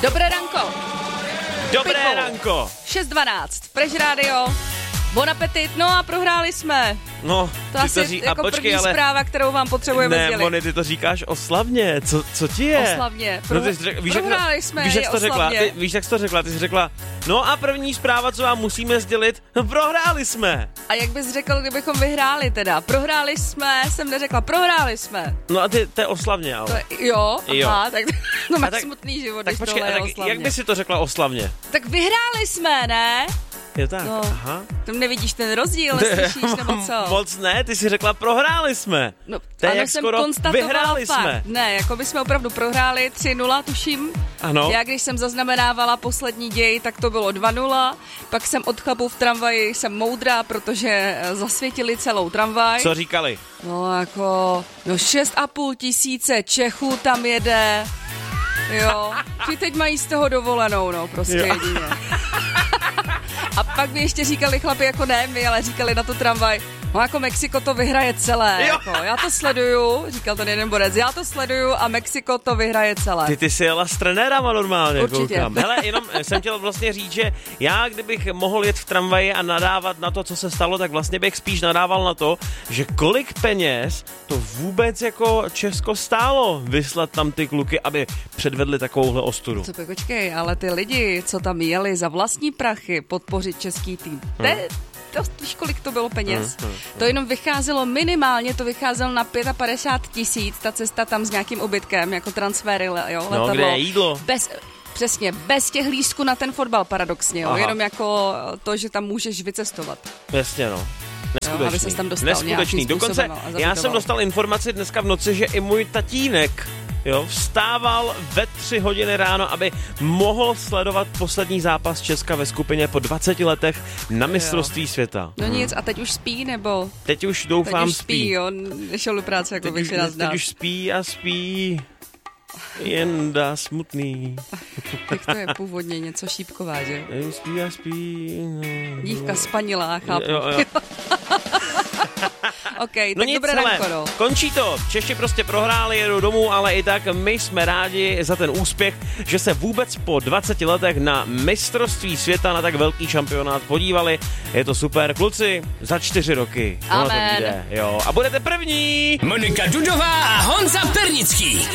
Dobré ranko. Dobré ranko. 6:12, Fresh Radio, bon appetit, no a prohráli jsme. No, to asi jako počkej, první ale... zpráva, kterou vám potřebujeme sdělit. Ne, Moni, ty to říkáš oslavně, co ti je? Oslavně, prohráli jsme, víš, jak to řekla? Víš, jak jsi to řekla? Ty jsi řekla, no a první zpráva, co vám musíme sdělit, prohráli jsme. A jak bys řekl, kdybychom vyhráli teda? Prohráli jsme, jsem neřekla, prohráli jsme. No a to je oslavně, ale. Jo, tak to máš smutný život, tak když počkej, tohle je oslavně. Jak by si to řekla oslavně? Tak vyhráli jsme, ne? Je tak, no, aha. Tam nevidíš ten rozdíl, neslyšíš, nebo co? Moc ne, ty jsi řekla prohráli jsme. No, to je ano, jak jsem skoro vyhráli fakt. jsme. Ne, jako by jsme opravdu prohráli 3-0, tuším. Ano. Já když jsem zaznamenávala poslední děj, tak to bylo 2-0. Pak jsem od chlapu v tramvaji, jsem moudrá, protože zasvětili celou tramvaj. Co říkali? No jako, 6,5 tisíce Čechů tam jede. Jo, ti teď mají z toho dovolenou, no, prostě jedině. A pak mi ještě říkali chlapi, jako ne my, ale říkali na to tramvaj, no jako Mexiko to vyhraje celé, jako, já to sleduju, říkal ten jeden borec, já to sleduju a Mexiko to vyhraje celé. Ty jsi jela s trenérama normálně, určitě. Koukám. Hele, jenom jsem chtěl vlastně říct, že já, kdybych mohl jet v tramvaji a nadávat na to, co se stalo, tak vlastně bych spíš nadával na to, že kolik peněz to vůbec jako Česko stálo vyslat tam ty kluky, aby předvedli takovouhle ostudu. Co počkej, ale ty lidi, co tam jeli za vlastní prachy podpořit český tým, víš, kolik to bylo peněz? To jenom vycházelo minimálně, to vycházelo na 55 000, ta cesta tam s nějakým ubytkem, jako transfery, jo, letadlo. No, kde je jídlo? Přesně, bez těch lístků na ten fotbal paradoxně, jo, jenom jako to, že tam můžeš vycestovat. Jasně, no. Neskutečný. Jo, aby ses tam dostal Neskutečný. Dokonce já jsem dostal informaci dneska v noci, že i můj tatínek vstával ve 3 hodiny ráno, aby mohl sledovat poslední zápas Česka ve skupině po 20 letech na mistrovství světa. No nic, a teď už spí, nebo? Teď už doufám teď už spí. Jo, nešel do práce, jako bych si nás dal. Teď už spí a spí. Jenda smutný. Tak to je původně něco šípková, že? Spí a spí. No. Dívka spanilá, chápu. Jo. OK, tak nic, dobré ranko, no. Končí to. Češi prostě prohráli, jedou domů, ale i tak my jsme rádi za ten úspěch, že se vůbec po 20 letech na mistrovství světa, na tak velký šampionát podívali. Je to super. Kluci, za 4 roky. Amen. Jo. A budete první. Monika Dudová a Honza Pernický.